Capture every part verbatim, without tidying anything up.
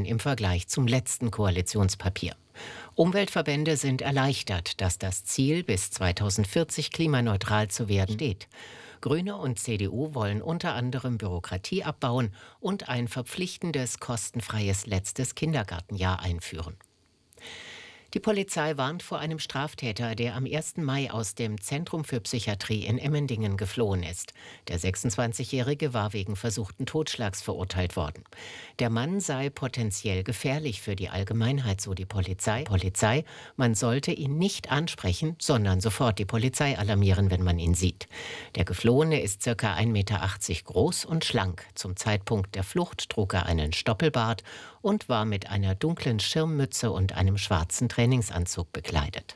Einsparungen im Vergleich zum letzten Koalitionspapier. Umweltverbände sind erleichtert, dass das Ziel, bis zweitausendvierzig klimaneutral zu werden, steht. Grüne und C D U wollen unter anderem Bürokratie abbauen und ein verpflichtendes, kostenfreies letztes Kindergartenjahr einführen. Die Polizei warnt vor einem Straftäter, der am ersten Mai aus dem Zentrum für Psychiatrie in Emmendingen geflohen ist. Der sechsundzwanzigjährige war wegen versuchten Totschlags verurteilt worden. Der Mann sei potenziell gefährlich für die Allgemeinheit, so die Polizei. Polizei, man sollte ihn nicht ansprechen, sondern sofort die Polizei alarmieren, wenn man ihn sieht. Der Geflohene ist ca. ein Meter achtzig groß und schlank. Zum Zeitpunkt der Flucht trug er einen Stoppelbart und war mit einer dunklen Schirmmütze und einem schwarzen Trainingsanzug bekleidet.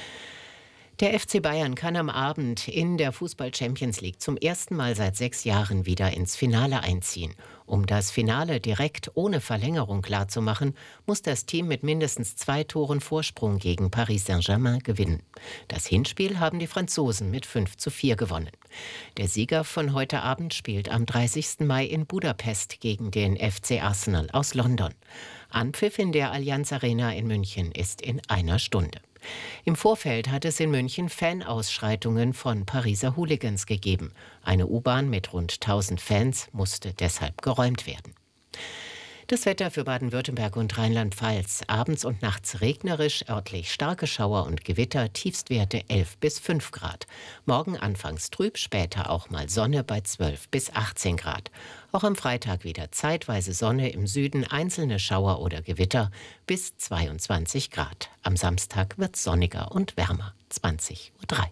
Der F C Bayern kann am Abend in der Fußball-Champions League zum ersten Mal seit sechs Jahren wieder ins Finale einziehen. Um das Finale direkt ohne Verlängerung klarzumachen, muss das Team mit mindestens zwei Toren Vorsprung gegen Paris Saint-Germain gewinnen. Das Hinspiel haben die Franzosen mit fünf zu vier gewonnen. Der Sieger von heute Abend spielt am dreißigsten Mai in Budapest gegen den F C Arsenal aus London. Anpfiff in der Allianz Arena in München ist in einer Stunde. Im Vorfeld hat es in München Fanausschreitungen von Pariser Hooligans gegeben. Eine U-Bahn mit rund tausend Fans musste deshalb geräumt werden. Das Wetter für Baden-Württemberg und Rheinland-Pfalz. Abends und nachts regnerisch, örtlich starke Schauer und Gewitter, Tiefstwerte elf bis fünf Grad. Morgen anfangs trüb, später auch mal Sonne bei zwölf bis achtzehn Grad. Auch am Freitag wieder zeitweise Sonne, im Süden einzelne Schauer oder Gewitter bis zweiundzwanzig Grad. Am Samstag wird es sonniger und wärmer, zwanzig Uhr drei.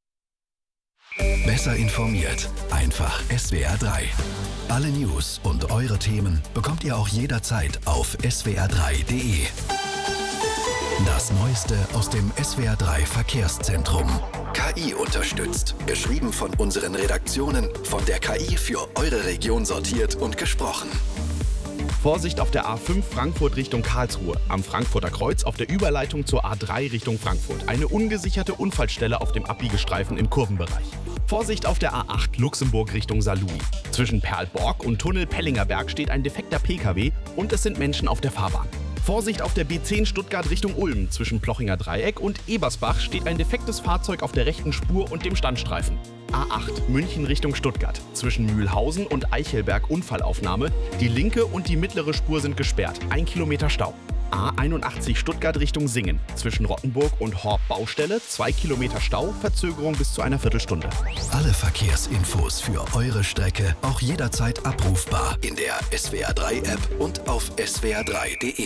Besser informiert, einfach S W R drei. Alle News und eure Themen bekommt ihr auch jederzeit auf S W R drei punkt de. Das Neueste aus dem S W R drei Verkehrszentrum. K I unterstützt. Geschrieben von unseren Redaktionen, von der K I für eure Region sortiert und gesprochen. Vorsicht auf der A fünf Frankfurt Richtung Karlsruhe. Am Frankfurter Kreuz auf der Überleitung zur A drei Richtung Frankfurt. Eine ungesicherte Unfallstelle auf dem Abbiegestreifen im Kurvenbereich. Vorsicht auf der A acht Luxemburg Richtung Saarlouis. Zwischen Perlborg und Tunnel Pellingerberg steht ein defekter P K W und es sind Menschen auf der Fahrbahn. Vorsicht auf der B zehn Stuttgart Richtung Ulm. Zwischen Plochinger Dreieck und Ebersbach steht ein defektes Fahrzeug auf der rechten Spur und dem Standstreifen. A acht München Richtung Stuttgart. Zwischen Mühlhausen und Eichelberg Unfallaufnahme. Die linke und die mittlere Spur sind gesperrt. Ein Kilometer Stau. A einundachtzig Stuttgart Richtung Singen. Zwischen Rottenburg und Horb Baustelle. Zwei Kilometer Stau. Verzögerung bis zu einer Viertelstunde. Alle Verkehrsinfos für eure Strecke auch jederzeit abrufbar in der S W R drei App und auf S W R drei punkt de.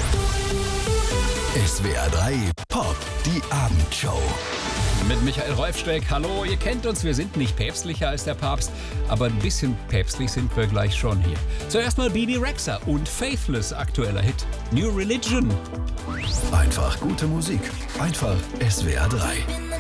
S W R drei Pop, die Abendshow. Mit Michael Rolfsteck. Hallo, ihr kennt uns, wir sind nicht päpstlicher als der Papst, aber ein bisschen päpstlich sind wir gleich schon hier. Zuerst mal Bebe Rexha und Faithless, aktueller Hit. New Religion. Einfach gute Musik. Einfach S W R drei.